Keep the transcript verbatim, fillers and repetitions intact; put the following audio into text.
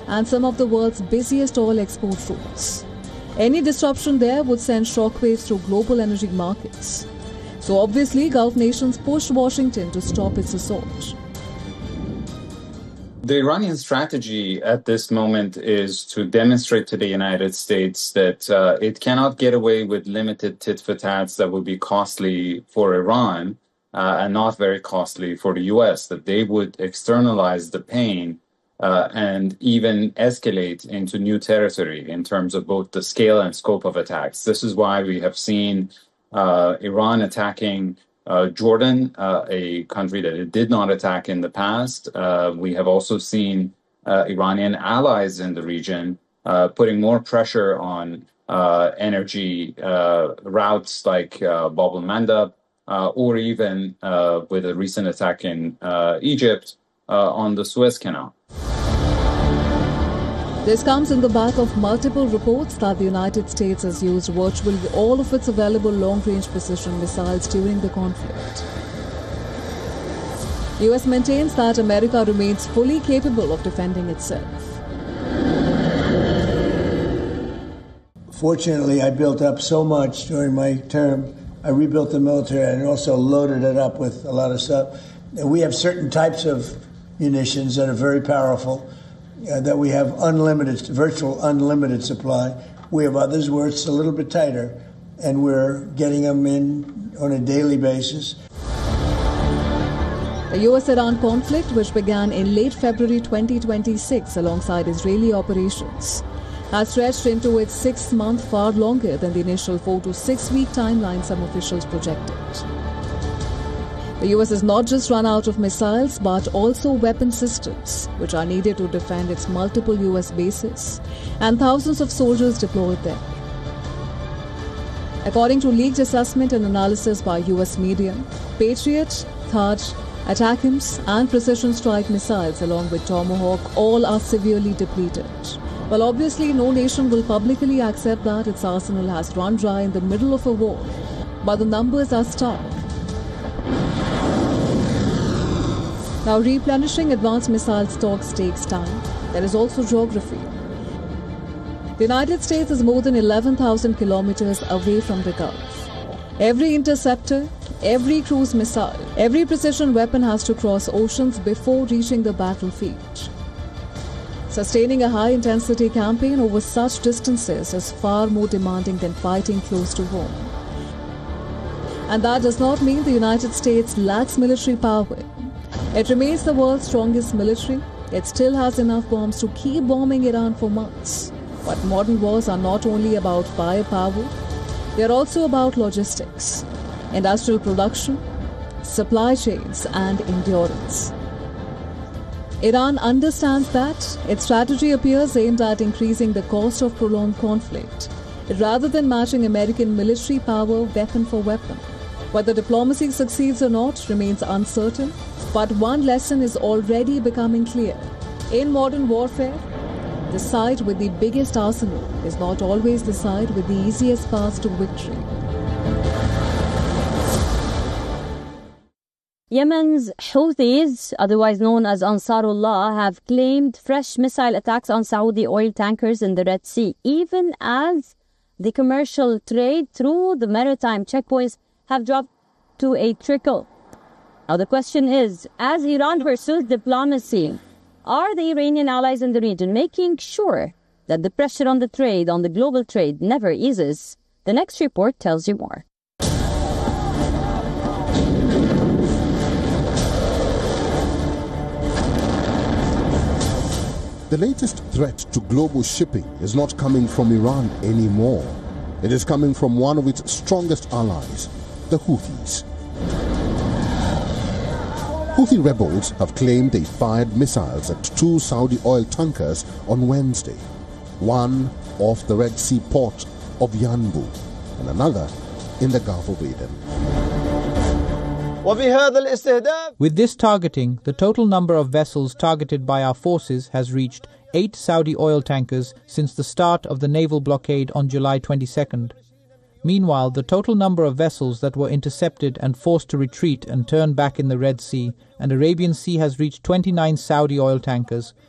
and some of the world's busiest oil export routes. Any disruption there would send shockwaves through global energy markets. So obviously, Gulf nations pushed Washington to stop its assault. The Iranian strategy at this moment is to demonstrate to the United States that uh, it cannot get away with limited tit-for-tats that would be costly for Iran uh, and not very costly for the U S, that they would externalize the pain uh, and even escalate into new territory in terms of both the scale and scope of attacks. This is why we have seen uh, Iran attacking Uh, Jordan, uh, a country that it did not attack in the past. Uh, we have also seen uh, Iranian allies in the region uh, putting more pressure on uh, energy uh, routes like uh, Bab el-Mandab, uh, or even uh, with a recent attack in uh, Egypt uh, on the Suez Canal. This comes in the back of multiple reports that the United States has used virtually all of its available long-range precision missiles during the conflict. The U S maintains that America remains fully capable of defending itself. Fortunately, I built up so much during my term. I rebuilt the military and also loaded it up with a lot of stuff. We have certain types of munitions that are very powerful. Uh, that we have unlimited, virtual unlimited supply. We have others where it's a little bit tighter, and we're getting them in on a daily basis. The U S-Iran conflict, which began in late February twenty twenty-six alongside Israeli operations, has stretched into its sixth month, far longer than the initial four to six week timeline some officials projected. The U S has not just run out of missiles, but also weapon systems, which are needed to defend its multiple U S bases and thousands of soldiers deployed there. According to leaked assessment and analysis by U S media, Patriot, THAAD, ATACMS and precision strike missiles along with Tomahawk all are severely depleted. Well, obviously, no nation will publicly accept that its arsenal has run dry in the middle of a war, but the numbers are stark. Now, replenishing advanced missile stocks takes time. There is also geography. The United States is more than eleven thousand kilometers away from the Gulf. Every interceptor, every cruise missile, every precision weapon has to cross oceans before reaching the battlefield. Sustaining a high-intensity campaign over such distances is far more demanding than fighting close to home. And that does not mean the United States lacks military power. It remains the world's strongest military. It still has enough bombs to keep bombing Iran for months. But modern wars are not only about firepower, they are also about logistics, industrial production, supply chains, and endurance. Iran understands that. Its strategy appears aimed at increasing the cost of prolonged conflict, rather than matching American military power weapon for weapon. Whether diplomacy succeeds or not remains uncertain, but one lesson is already becoming clear. In modern warfare, the side with the biggest arsenal is not always the side with the easiest path to victory. Yemen's Houthis, otherwise known as Ansarullah, have claimed fresh missile attacks on Saudi oil tankers in the Red Sea, even as the commercial trade through the maritime checkpoints have dropped to a trickle. Now the question is, as Iran pursues diplomacy, are the Iranian allies in the region making sure that the pressure on the trade, on the global trade, never eases? The next report tells you more. The latest threat to global shipping is not coming from Iran anymore. It is coming from one of its strongest allies, the Houthis. Houthi rebels have claimed they fired missiles at two Saudi oil tankers on Wednesday, one off the Red Sea port of Yanbu and another in the Gulf of Aden. With this targeting, the total number of vessels targeted by our forces has reached eight Saudi oil tankers since the start of the naval blockade on July twenty-second. Meanwhile, the total number of vessels that were intercepted and forced to retreat and turn back in the Red Sea and Arabian Sea has reached twenty-nine Saudi oil tankers,